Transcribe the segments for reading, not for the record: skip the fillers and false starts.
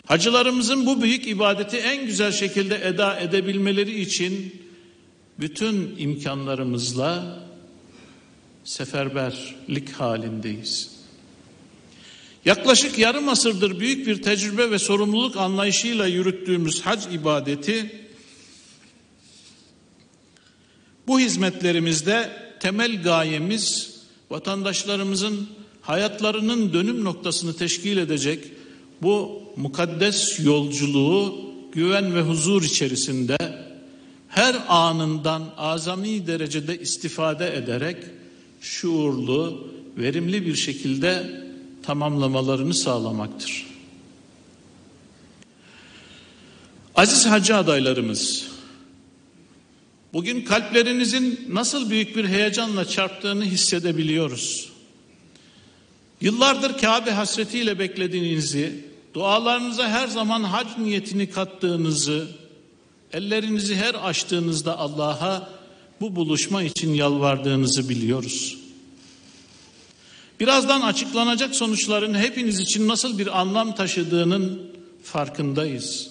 Hacılarımızın bu büyük ibadeti en güzel şekilde eda edebilmeleri için bütün imkanlarımızla seferberlik halindeyiz. Yaklaşık yarım asırdır büyük bir tecrübe ve sorumluluk anlayışıyla yürüttüğümüz hac ibadeti, bu hizmetlerimizde temel gayemiz vatandaşlarımızın hayatlarının dönüm noktasını teşkil edecek bu mukaddes yolculuğu güven ve huzur içerisinde her anından azami derecede istifade ederek şuurlu, verimli bir şekilde tamamlamalarını sağlamaktır. Aziz hacı adaylarımız, bugün kalplerinizin nasıl büyük bir heyecanla çarptığını hissedebiliyoruz. Yıllardır Kabe hasretiyle beklediğinizi, dualarınıza her zaman hac niyetini kattığınızı, ellerinizi her açtığınızda Allah'a bu buluşma için yalvardığınızı biliyoruz. Birazdan açıklanacak sonuçların hepiniz için nasıl bir anlam taşıdığının farkındayız.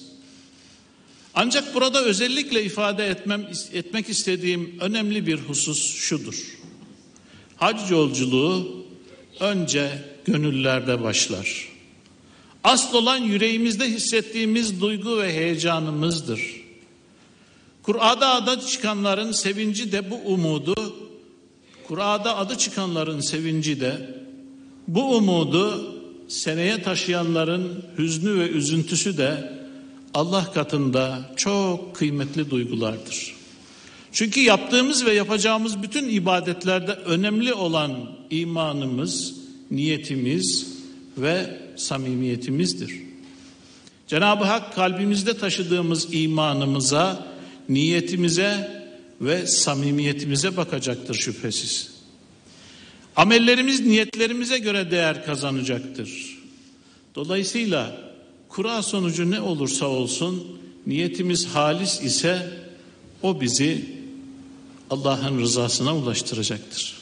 Ancak burada özellikle ifade etmek istediğim önemli bir husus şudur. Hac yolculuğu önce gönüllerde başlar. Asıl olan yüreğimizde hissettiğimiz duygu ve heyecanımızdır. Kur'a'da adı çıkanların sevinci de bu umudu, Kur'a'da adı çıkanların sevinci de bu umudu seneye taşıyanların hüznü ve üzüntüsü de Allah katında çok kıymetli duygulardır. Çünkü yaptığımız ve yapacağımız bütün ibadetlerde önemli olan imanımız, niyetimiz ve samimiyetimizdir. Cenab-ı Hak kalbimizde taşıdığımız imanımıza, niyetimize ve samimiyetimize bakacaktır şüphesiz. Amellerimiz niyetlerimize göre değer kazanacaktır. Dolayısıyla Kura sonucu ne olursa olsun niyetimiz halis ise o bizi Allah'ın rızasına ulaştıracaktır.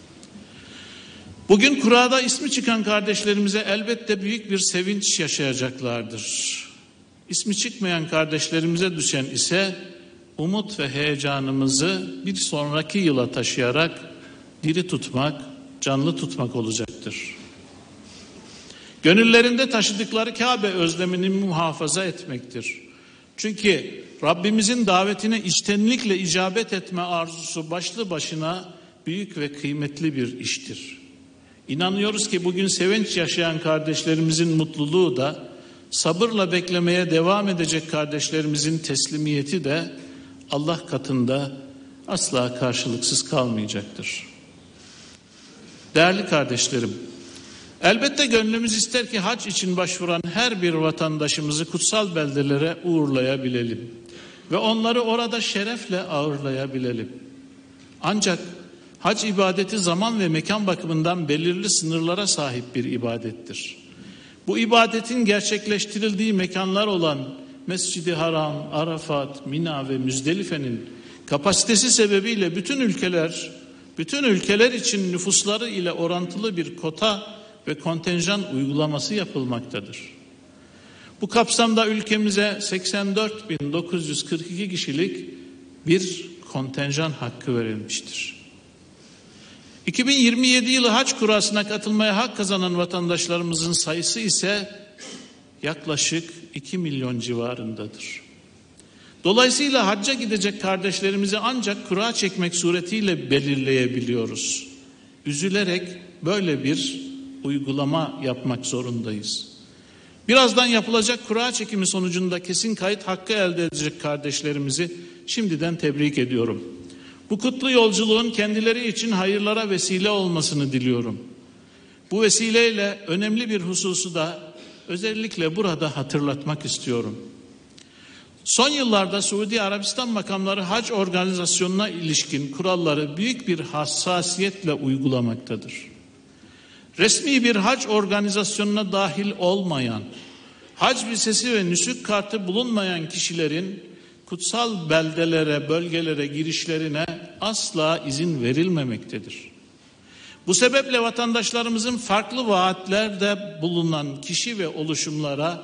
Bugün Kura'da ismi çıkan kardeşlerimize elbette büyük bir sevinç yaşayacaklardır. İsmi çıkmayan kardeşlerimize düşen ise umut ve heyecanımızı bir sonraki yıla taşıyarak diri tutmak, canlı tutmak olacaktır. Gönüllerinde taşıdıkları Kabe özlemini muhafaza etmektir. Çünkü Rabbimizin davetine içtenlikle icabet etme arzusu başlı başına büyük ve kıymetli bir iştir. İnanıyoruz ki bugün sevinç yaşayan kardeşlerimizin mutluluğu da, sabırla beklemeye devam edecek kardeşlerimizin teslimiyeti de Allah katında asla karşılıksız kalmayacaktır. Değerli kardeşlerim, elbette gönlümüz ister ki hac için başvuran her bir vatandaşımızı kutsal beldelere uğurlayabilelim ve onları orada şerefle ağırlayabilelim. Ancak hac ibadeti zaman ve mekan bakımından belirli sınırlara sahip bir ibadettir. Bu ibadetin gerçekleştirildiği mekanlar olan Mescid-i Haram, Arafat, Mina ve Müzdelife'nin kapasitesi sebebiyle bütün ülkeler için nüfusları ile orantılı bir kota ve kontenjan uygulaması yapılmaktadır. Bu kapsamda ülkemize 84.942 kişilik bir kontenjan hakkı verilmiştir. 2027 yılı hac kurasına katılmaya hak kazanan vatandaşlarımızın sayısı ise yaklaşık 2 milyon civarındadır. Dolayısıyla hacca gidecek kardeşlerimizi ancak kura çekmek suretiyle belirleyebiliyoruz. Üzülerek böyle bir uygulama yapmak zorundayız. Birazdan yapılacak kura çekimi sonucunda kesin kayıt hakkı elde edecek kardeşlerimizi şimdiden tebrik ediyorum. Bu kutlu yolculuğun kendileri için hayırlara vesile olmasını diliyorum. Bu vesileyle önemli bir hususu da özellikle burada hatırlatmak istiyorum. Son yıllarda Suudi Arabistan makamları hac organizasyonuna ilişkin kuralları büyük bir hassasiyetle uygulamaktadır. Resmi bir hac organizasyonuna dahil olmayan, hac vizesi ve nüsük kartı bulunmayan kişilerin kutsal beldelere, bölgelere girişlerine asla izin verilmemektedir. Bu sebeple vatandaşlarımızın farklı vaatlerde bulunan kişi ve oluşumlara